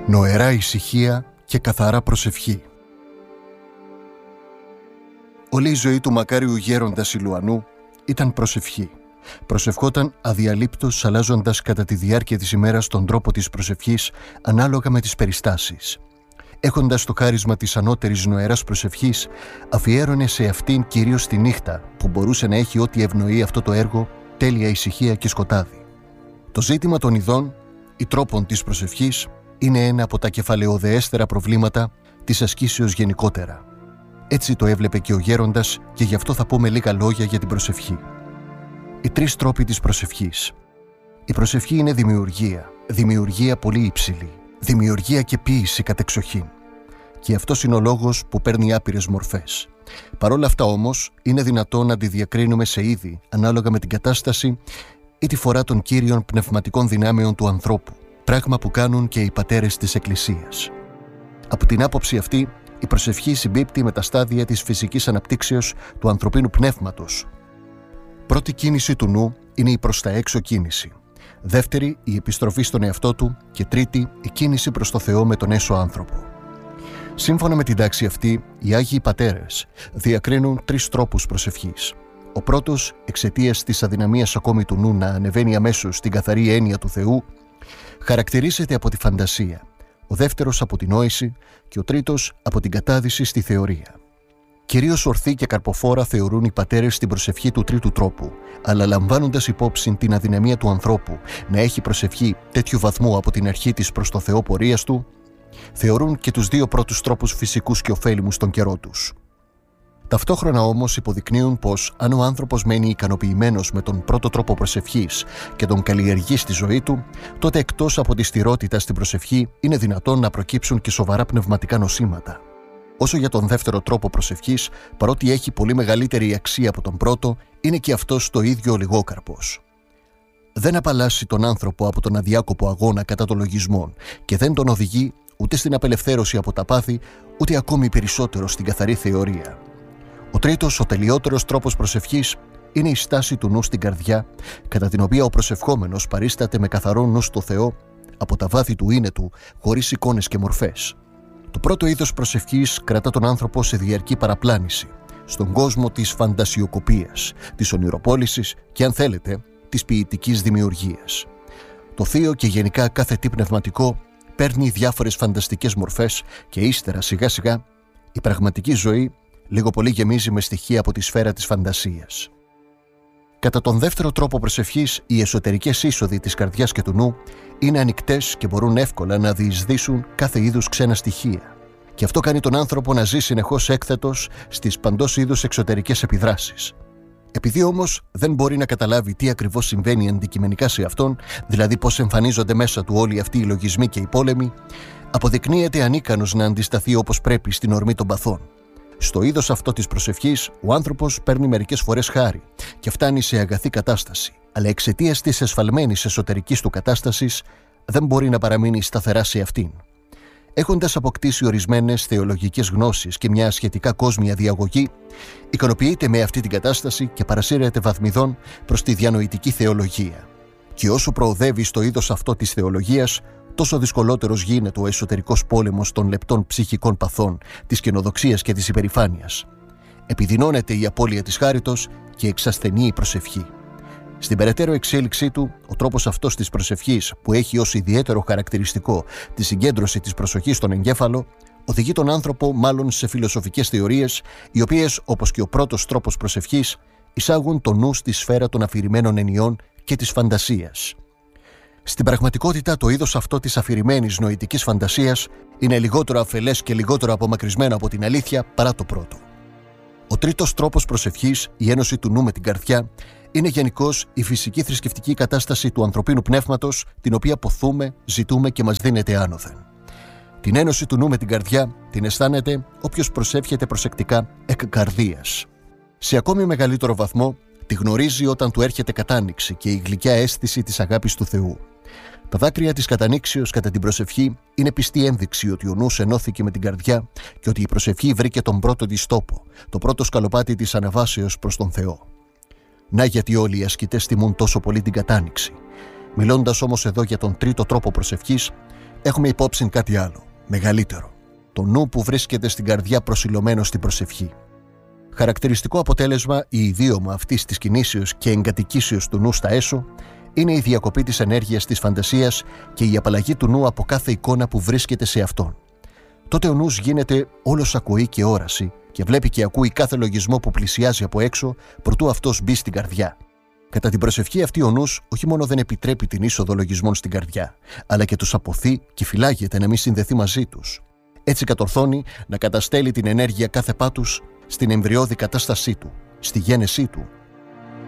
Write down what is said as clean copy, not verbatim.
νοερά ησυχία και καθαρά προσευχή. Όλη η ζωή του μακάριου γέροντα Σιλουανού ήταν προσευχή. Προσευχόταν αδιαλείπτως, αλλάζοντας κατά τη διάρκεια της ημέρας τον τρόπο της προσευχής ανάλογα με τις περιστάσεις. Έχοντας το χάρισμα της ανώτερης νοεράς προσευχής, αφιέρωνε σε αυτήν κυρίως τη νύχτα, που μπορούσε να έχει ό,τι ευνοεί αυτό το έργο, τέλεια ησυχία και σκοτάδι. Το ζήτημα των ειδών ή τρόπων της προσευχής είναι ένα από τα κεφαλαιοδεέστερα προβλήματα της ασκήσεως γενικότερα. Έτσι το έβλεπε και ο γέροντας, και γι' αυτό θα πούμε λίγα λόγια για την προσευχή. Οι τρεις τρόποι της προσευχής. Η προσευχή είναι δημιουργία πολύ υψηλή, δημιουργία και ποίηση κατεξοχήν. Και αυτός είναι ο λόγος που παίρνει άπειρες μορφές. Παρ' όλα αυτά όμως, είναι δυνατόν να τη διακρίνουμε σε είδη, ανάλογα με την κατάσταση ή τη φορά των κύριων πνευματικών δυνάμεων του ανθρώπου, πράγμα που κάνουν και οι πατέρες της Εκκλησίας. Από την άποψη αυτή, η προσευχή συμπίπτει με τα στάδια της φυσικής αναπτύξεως του ανθρωπίνου πνεύματος. Πρώτη κίνηση του νου είναι η προς τα έξω κίνηση. Δεύτερη, η επιστροφή στον εαυτό του. Και τρίτη, η κίνηση προς το Θεό με τον έσω άνθρωπο. Σύμφωνα με την τάξη αυτή, οι Άγιοι Πατέρες διακρίνουν τρεις τρόπους προσευχής. Ο πρώτος, εξαιτίας της αδυναμίας ακόμη του νου να ανεβαίνει αμέσως στην καθαρή έννοια του Θεού, χαρακτηρίζεται από τη φαντασία. Ο δεύτερος από την νόηση και ο τρίτος από την κατάδυση στη θεωρία. Κυρίως ορθή και καρποφόρα θεωρούν οι πατέρες την προσευχή του τρίτου τρόπου, αλλά λαμβάνοντας υπόψη την αδυναμία του ανθρώπου να έχει προσευχή τέτοιου βαθμού από την αρχή της προς το Θεό πορείας του, θεωρούν και τους δύο πρώτους τρόπους φυσικούς και ωφέλιμους στον καιρό τους. Ταυτόχρονα όμως υποδεικνύουν πως αν ο άνθρωπος μένει ικανοποιημένος με τον πρώτο τρόπο προσευχής και τον καλλιεργεί στη ζωή του, τότε εκτός από τη στηρότητα στην προσευχή είναι δυνατόν να προκύψουν και σοβαρά πνευματικά νοσήματα. Όσο για τον δεύτερο τρόπο προσευχής, παρότι έχει πολύ μεγαλύτερη αξία από τον πρώτο, είναι και αυτός το ίδιο ολιγόκαρπος. Δεν απαλλάσσει τον άνθρωπο από τον αδιάκοπο αγώνα κατά των λογισμών και δεν τον οδηγεί ούτε στην απελευθέρωση από τα πάθη, ούτε ακόμη περισσότερο στην καθαρή θεωρία. Ο τρίτος, ο τελειότερος τρόπος προσευχής, είναι η στάση του νου στην καρδιά, κατά την οποία ο προσευχόμενος παρίσταται με καθαρό νου στο Θεό από τα βάθη του είναι του, χωρίς εικόνες και μορφές. Το πρώτο είδος προσευχής κρατά τον άνθρωπο σε διαρκή παραπλάνηση, στον κόσμο της φαντασιοκοπίας, της ονειροπόλησης και, αν θέλετε, της ποιητικής δημιουργίας. Το θείο και γενικά κάθε τι πνευματικό παίρνει διάφορες φανταστικές μορφές και ύστερα σιγά σιγά η πραγματική ζωή λίγο πολύ γεμίζει με στοιχεία από τη σφαίρα της φαντασίας. Κατά τον δεύτερο τρόπο προσευχής, οι εσωτερικές είσοδοι της καρδιάς και του νου είναι ανοιχτές και μπορούν εύκολα να διεισδύσουν κάθε είδους ξένα στοιχεία. Και αυτό κάνει τον άνθρωπο να ζει συνεχώς έκθετος στις παντός είδους εξωτερικές επιδράσεις. Επειδή όμως δεν μπορεί να καταλάβει τι ακριβώς συμβαίνει αντικειμενικά σε αυτόν, δηλαδή πώς εμφανίζονται μέσα του όλοι αυτοί οι λογισμοί και οι πόλεμοι, αποδεικνύεται ανίκανος να αντισταθεί όπως πρέπει στην ορμή των παθών. Στο είδος αυτό της προσευχής, ο άνθρωπος παίρνει μερικές φορές χάρη και φτάνει σε αγαθή κατάσταση, αλλά εξαιτίας της εσφαλμένης εσωτερικής του κατάστασης δεν μπορεί να παραμείνει σταθερά σε αυτήν. Έχοντας αποκτήσει ορισμένες θεολογικές γνώσεις και μια σχετικά κόσμια διαγωγή, ικανοποιείται με αυτή την κατάσταση και παρασύρεται βαθμιδών προς τη διανοητική θεολογία. Και όσο προοδεύει στο είδος αυτό της θεολογίας, τόσο δυσκολότερος γίνεται ο εσωτερικός πόλεμος των λεπτών ψυχικών παθών, της καινοδοξίας και της υπερηφάνειας. Επιδεινώνεται η απώλεια της χάριτος και εξασθενεί η προσευχή. Στην περαιτέρω εξέλιξή του, ο τρόπος αυτός της προσευχής, που έχει ως ιδιαίτερο χαρακτηριστικό τη συγκέντρωση της προσοχής στον εγκέφαλο, οδηγεί τον άνθρωπο μάλλον σε φιλοσοφικές θεωρίες, οι οποίες, όπως και ο πρώτος τρόπος προσευχής, εισάγουν το νου στη σφαίρα των αφηρημένων ενιών και της φαντασίας. Στην πραγματικότητα, το είδος αυτό της αφηρημένης νοητικής φαντασίας είναι λιγότερο αφελές και λιγότερο απομακρυσμένο από την αλήθεια παρά το πρώτο. Ο τρίτος τρόπος προσευχής, η ένωση του νου με την καρδιά, είναι γενικώς η φυσική θρησκευτική κατάσταση του ανθρωπίνου πνεύματος, την οποία ποθούμε, ζητούμε και μας δίνεται άνωθεν. Την ένωση του νου με την καρδιά την αισθάνεται όποιος προσεύχεται προσεκτικά εκ καρδίας. Σε ακόμη μεγαλύτερο βαθμό, τη γνωρίζει όταν του έρχεται κατάνοιξη και η γλυκιά αίσθηση της αγάπης του Θεού. Τα δάκρυα της κατανήξεως κατά την προσευχή είναι πιστή ένδειξη ότι ο νους ενώθηκε με την καρδιά και ότι η προσευχή βρήκε τον πρώτο της τόπο, το πρώτο σκαλοπάτι της αναβάσεως προς τον Θεό. Να γιατί όλοι οι ασκητές τιμούν τόσο πολύ την κατάνοιξη. Μιλώντας όμως εδώ για τον τρίτο τρόπο προσευχής, έχουμε υπόψη κάτι άλλο, μεγαλύτερο. Το νου που βρίσκεται στην καρδιά προσιλωμένο στην προσευχή. Χαρακτηριστικό αποτέλεσμα ή ιδίωμα αυτής της κινήσεως και εγκατοικήσεως του νου στα έσω είναι η διακοπή της ενέργειας της φαντασίας και η απαλλαγή του νου από κάθε εικόνα που βρίσκεται σε αυτόν. Τότε ο νους γίνεται όλος ακοή και όραση και βλέπει και ακούει κάθε λογισμό που πλησιάζει από έξω προτού αυτός μπει στην καρδιά. Κατά την προσευχή αυτή ο νους όχι μόνο δεν επιτρέπει την είσοδο λογισμών στην καρδιά, αλλά και τους αποθεί και φυλάγεται να μην συνδεθεί μαζί τους. Έτσι κατορθώνει να καταστέλει την ενέργεια κάθε πάτους στην εμβριώδη κατάστασή του, στη γένεσή του,